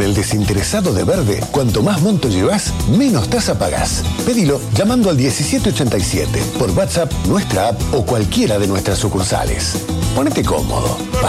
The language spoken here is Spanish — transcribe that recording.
con el desinteresado de Verde, cuanto más monto llevas, menos tasa pagás. Pedilo llamando al 1787, por WhatsApp, nuestra app o cualquiera de nuestras sucursales. Ponete cómodo.